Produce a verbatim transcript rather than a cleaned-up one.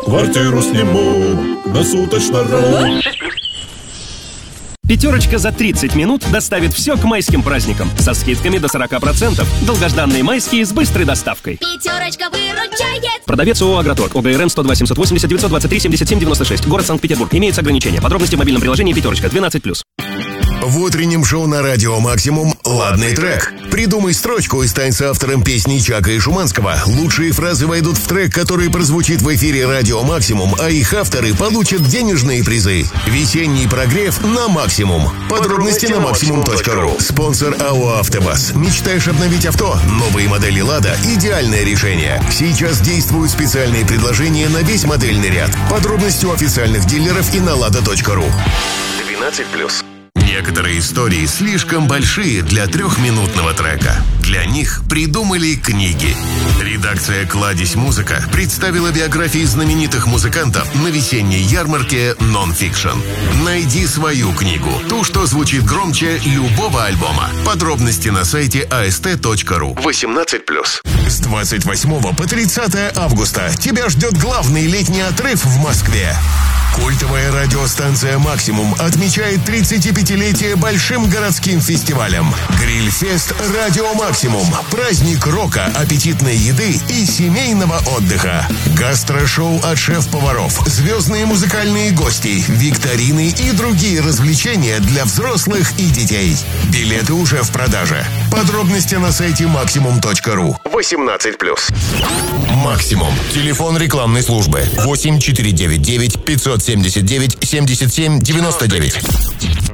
Квартиру сниму на суточно. Пятерочка за тридцать минут доставит все к майским праздникам. Со скидками до сорок процентов. Долгожданные майские с быстрой доставкой. Пятерочка выручает. Продавец ООО «Агроторг». ОГРН сто два семьсот восемьдесят девятьсот двадцать три семьдесят семь девяносто шесть. Город Санкт-Петербург. Имеются ограничения. Подробности в мобильном приложении «Пятерочка». двенадцать плюс. В утреннем шоу на радио «Максимум» «Ладный трек». Придумай строчку и стань соавтором песни Чака и Шуманского. Лучшие фразы войдут в трек, который прозвучит в эфире радио «Максимум», а их авторы получат денежные призы. Весенний прогрев на «Максимум». Подробности на максимум точка ру. Спонсор АО «АвтоВАЗ». Мечтаешь обновить авто? Новые модели «Лада» – идеальное решение. Сейчас действуют специальные предложения на весь модельный ряд. Подробности у официальных дилеров и на лада точка ру. двенадцать плюс. Некоторые истории слишком большие для трехминутного трека. Для них придумали книги. Редакция «Кладезь Музыка» представила биографии знаменитых музыкантов на весенней ярмарке «Нон-фикшн». Найди свою книгу, ту, что звучит громче любого альбома. Подробности на сайте а эс тэ точка ру. восемнадцать плюс. С двадцать восьмого по тридцатое августа тебя ждет главный летний отрыв в Москве. Культовая радиостанция «Максимум» отмечает тридцатипятилетие большим городским фестивалем. Гриль-фест «Радио Максимум». Праздник рока, аппетитной еды и семейного отдыха. Гастрошоу от шеф-поваров, звездные музыкальные гости, викторины и другие развлечения для взрослых и детей. Билеты уже в продаже. Подробности на сайте максимум точка ру. восемнадцать плюс. «Максимум». Телефон рекламной службы. восемь четыре девять девять пятьсот семьдесят девять семьдесят семь девяносто девять.